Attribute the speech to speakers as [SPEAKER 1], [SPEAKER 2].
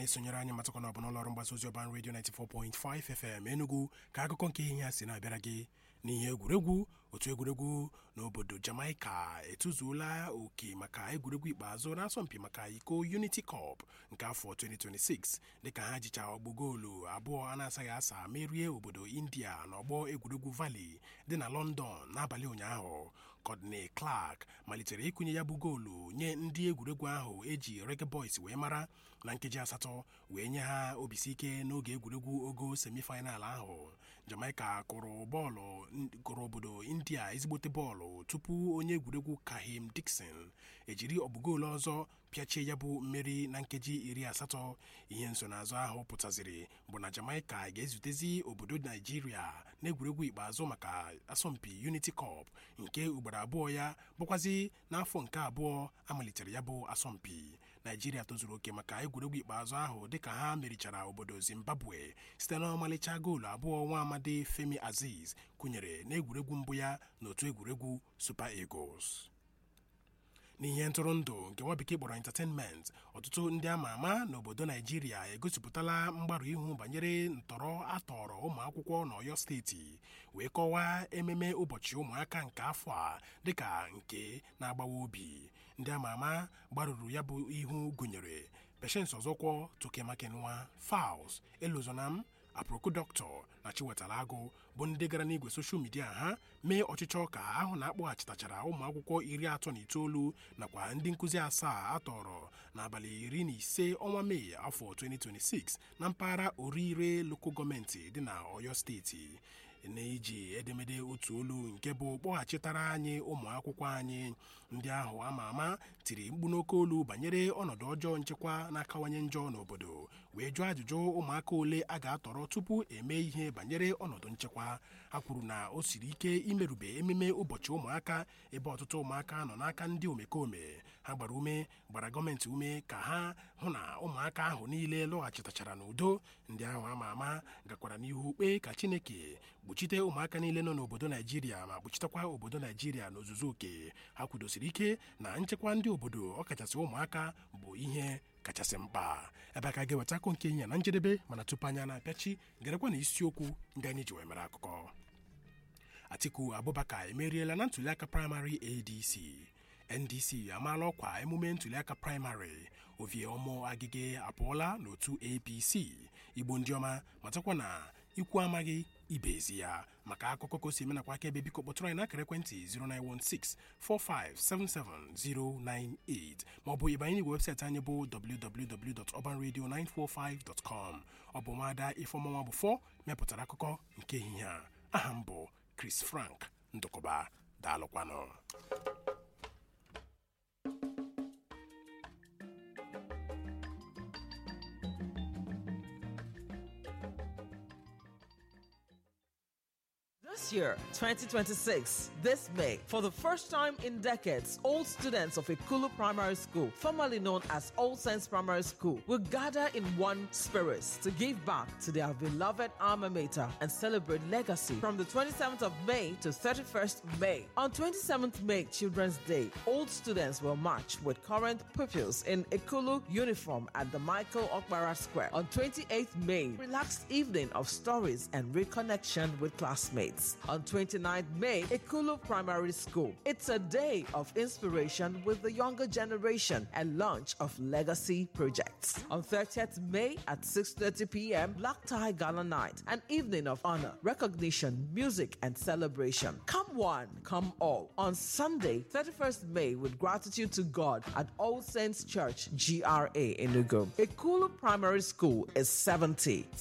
[SPEAKER 1] na-esonyere anyị matakwa na ọ bụ n'ụlọ ọrụ mgbasa ozi Urban Radio 94.5 FM Enugu ka akụkọ nke ihe ya si na-abịara gị n'ihe egwuregwu. Otu egwuregwu n'obodo Jamaica etuzuola oke maka egwuregwu ikpeazụ n'asọmpi maka iko Unity Cup nke afọ 2026 dịka ha jicha ọgbụ goolu abụọ a na-asaghị asa merie obodo India n'ọgbọ egwuregwu Valley dị na London n'abalị ụnyaahụ. Courtney Clark malitere ịkụnye ya bụ goolu nye ndị egwuregwu ahụ eji Reggae Boys wee mara na nkeji asatọ wee nye ha obisi ike n'oge egwuregwu ogo semifinal ahụ. Jamaica kụrụ obodo India ezigbote bọọlụ tupu onye egwuregwu Kahim Dixon ejiri ọgbụgoolu ọzọ pịachie ya bụ mmeri na nkeji 80. Ihe nsonaazụ ahụ pụtaziri bụ na Jamaica ga-ezutezi obodo Nigeria n'egwuregwu ikpeazụ maka asọmpi Unity Cup nke ugboro abụọ ya bụkwazi n'afọ nke abụọ amalitere ya bụ asọmpi. Nigeria tozuru oke maka egwuregwu ikpeazụ ahụ dịka ha merichara obodo Zimbabwe site n'ọmalịcha goolu abụọ nwa amadi Femi Aziz kụnyere n'egwuregwu mbụ ya n'otu egwuregwu Super Eagles. N'ihe ntụrụndụ nke nwa bekee kpọrọ entertainment, ọtụtụ ndị ama ama n'obodo Naijiria egosipụtala mgbarụ ihu banyere ntọrọ atọrọ ụmụ akwụkwọ n'Ọyọ steeti wee kọwaa ememe ụbọchị ụmụaka nke afọ a dịka nke na-agbawa obi. Ndị ama ama gbarụrụ ya bụ ihu gụnyere Patience Ọzọkwọ, Tokemakinwa, Falz, Elozonam, Aproko Doctor na Chiwetara Agụ bụ ndị gara n'igwe soshal midia ha mee ọchịchọ ka ahụ na-akpọghachitachara ụmụ akwụkwọ 39 nakwa ndị nkụzi 7 atọrọ n'abalị 15 ọnwa Mee afọ 2026 na mpaghara Orire Local Gọọmenti dị na Ọyọ steeti. Na-eji edemede otu olu nke bụ kpọghachitara anyị ụmụ akwụkwọ anyị. Ndị ahụ ama ama tiri mkpu n'oke olu banyere ọnọdụ ọjọọ nchekwa na-akawanye njọ n'obodo wee jụọ ajụjụ ụmụaka ole a ga-atọrọ tupu eme ihe banyere ọnọdụ nchekwa. Ha kwuru na o siri ike imerube ememe ụbọchị ụmụaka ebe ọtụtụ ụmụaka nọ n'aka ndị omekome. Ha gbara gọọmenti ume ka ha hụ na ụmụaka ahụ niile lọghachitachara n'udo. Ndị ahụ ama ama gakwara n'ihu kpee ka Chineke gbochite ụmụaka niile nọ n'obodo Naijiria ma gbochitekwa obodo Naijiria n'ozuzu oke. Ha kwudosiri ike na nchekwa ndị obodo ọkachasị ụmụaka bụ ihe kachasị mkpa. Ebe aka ga-eweta akụ nke ihe na njedebe, mana tupu anya na-apịachi gerekwa na isiokwu ndị anyị ji wee mere akụkọ. Atiku Abubakar emeriela na ntuliaka praịmarị ADC. NDC amaala ọkwa emume ntuliaka praịmarị. Ovie Ọmọ Agige apụọla n'otu APC. Igbo ndị ọma matakwa na ikwu amaghị ibe ezi ya. Maka akụkọ ka o si eme nakwa aka ebe biko kpọtụrụ anyị n'akara ekwentị 09164577098 maọbụ ịbanye n'igwe webụsaịtị anyị bụ www.urbanradio945.com. Ọ bụ Nwaada Ifeọma Bụfọ mepụtara akụkọ nke ehihie a. Aha m bụ Chris Frank Ndụkọba. Daalụkwanụ.
[SPEAKER 2] This year, 2026, this May, for the first time in decades, all students of Ekulu Primary School, formerly known as All Saints Primary School, will gather in one spirit to give back to their beloved alma mater and celebrate legacy from the 27th of May to 31st May. On 27th May, Children's Day, old students will march with current pupils in Ekulu uniform at the Michael Okpara Square. On 28th May, relaxed evening of stories and reconnection with classmates. On 29th May, Ekulu Primary School. It's a day of inspiration with the younger generation and launch of legacy projects. On 30th May at 6:30 p.m., Black Tie Gala Night, an evening of honor, recognition, music, and celebration. Come one, come all. On Sunday, 31st May, with gratitude to God at All Saints Church, GRA, Enugu. Ekulu Primary School is 70.